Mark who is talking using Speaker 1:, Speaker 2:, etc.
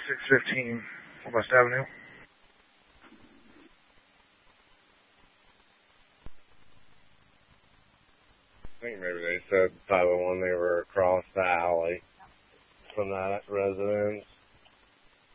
Speaker 1: 615 West Avenue.
Speaker 2: I think maybe they said 501 they were across that